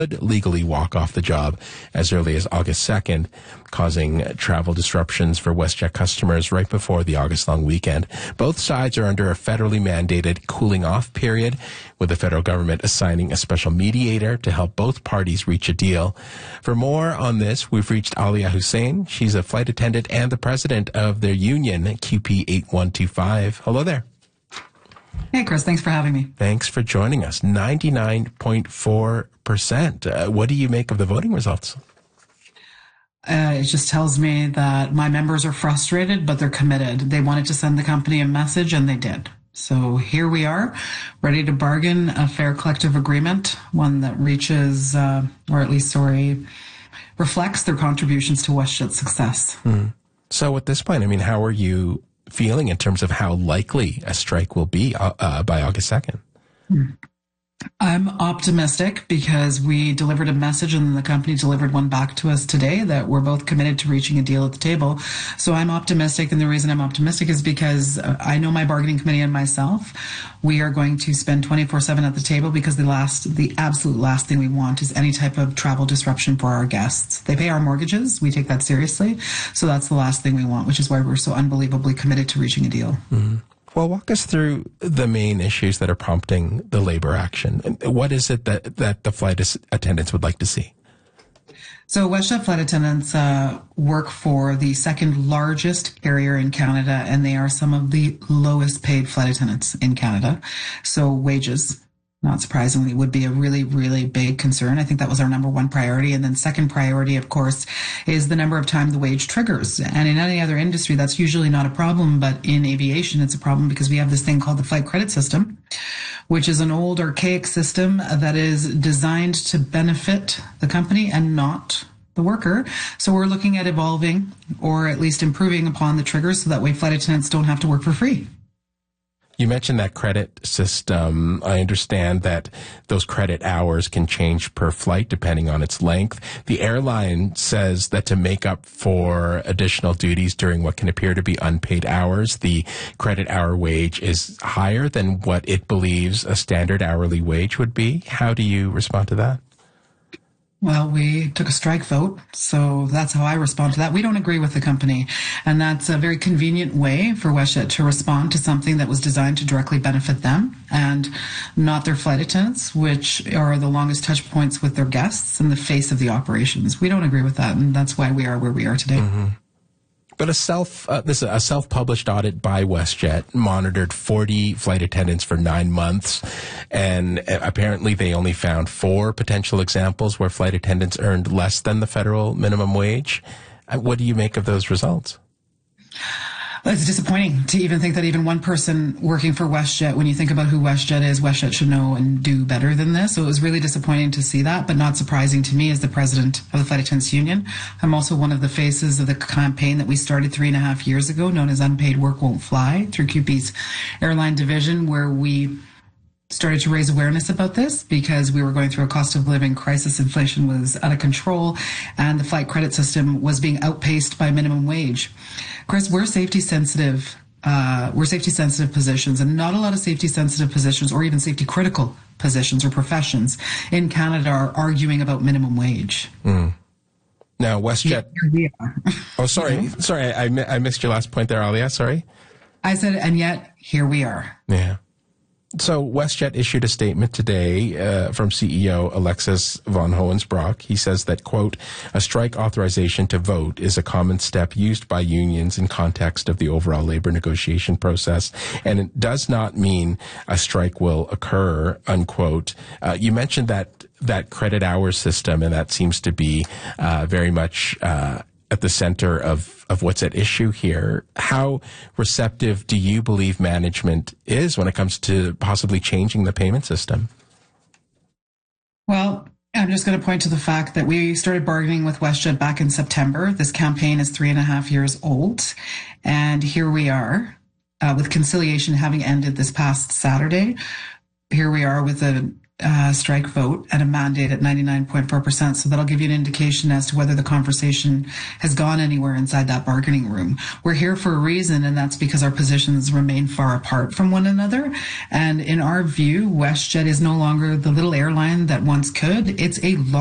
legally walk off the job as early as August 2nd, causing travel disruptions for WestJet customers right before the August long weekend. Both sides are under a federally mandated cooling off period, with the federal government assigning a special mediator to help both parties reach a deal. For more on this, we've reached Alia Hussein. She's a flight attendant and the president of their union, QP 8125. Hello there. Hey, Chris. Thanks for having me. Thanks for joining us. 99.4%. What do you make of the voting results? It just tells me that my members are frustrated, but they're committed. They wanted to send the company a message, and they did. So here we are, ready to bargain a fair collective agreement, one that reaches, reflects their contributions to WestJet's success. So at this point, how are you feeling in terms of how likely a strike will be by August 2nd? I'm optimistic because we delivered a message and the company delivered one back to us today that we're both committed to reaching a deal at the table. So I'm optimistic. And the reason I'm optimistic is because I know my bargaining committee and myself, we are going to spend 24/7 at the table because the absolute last thing we want is any type of travel disruption for our guests. They pay our mortgages. We take that seriously. So that's the last thing we want, which is why we're so unbelievably committed to reaching a deal. Mm-hmm. Well, walk us through the main issues that are prompting the labor action. What is it that the flight attendants would like to see? So WestJet flight attendants work for the second largest carrier in Canada, and they are some of the lowest paid flight attendants in Canada. So wages, not surprisingly, would be a really, really big concern. I think that was our number one priority. And then second priority, of course, is the number of time the wage triggers. And in any other industry, that's usually not a problem. But in aviation, it's a problem because we have this thing called the flight credit system, which is an old archaic system that is designed to benefit the company and not the worker. So we're looking at evolving or at least improving upon the triggers so that way flight attendants don't have to work for free. You mentioned that credit system. I understand that those credit hours can change per flight depending on its length. The airline says that to make up for additional duties during what can appear to be unpaid hours, the credit hour wage is higher than what it believes a standard hourly wage would be. How do you respond to that? Well, we took a strike vote, so that's how I respond to that. We don't agree with the company, and that's a very convenient way for WestJet to respond to something that was designed to directly benefit them and not their flight attendants, which are the longest touch points with their guests and the face of the operations. We don't agree with that, and that's why we are where we are today. Mm-hmm. But a self-published audit by WestJet monitored 40 flight attendants for 9 months, and apparently they only found 4 potential examples where flight attendants earned less than the federal minimum wage. What do you make of those results? Well, it's disappointing to even think that even one person working for WestJet, when you think about who WestJet is, WestJet should know and do better than this. So it was really disappointing to see that, but not surprising to me as the president of the Flight Attendants Union. I'm also one of the faces of the campaign that we started 3.5 years ago, known as Unpaid Work Won't Fly, through QP's airline division, where we started to raise awareness about this because we were going through a cost of living crisis. Inflation was out of control and the flight credit system was being outpaced by minimum wage. Chris, we're safety sensitive positions, and not a lot of safety sensitive positions or even safety critical positions or professions in Canada are arguing about minimum wage. Mm. Now, WestJet. Yeah, Oh, sorry. Sorry, I missed your last point there, Alia. Sorry. I said, and yet here we are. Yeah. So WestJet issued a statement today from CEO Alexis von Hohensbrock. He says that, quote, a strike authorization to vote is a common step used by unions in context of the overall labor negotiation process, and it does not mean a strike will occur, unquote. You mentioned that credit hour system, and that seems to be very much at the center of what's at issue here. How receptive do you believe management is when it comes to possibly changing the payment system? Well, I'm just going to point to the fact that we started bargaining with WestJet back in September. This campaign is 3.5 years old. And here we are with conciliation having ended this past Saturday. Here we are with a strike vote and a mandate at 99.4%. So that'll give you an indication as to whether the conversation has gone anywhere inside that bargaining room. We're here for a reason, and that's because our positions remain far apart from one another. And in our view, WestJet is no longer the little airline that once could. It's a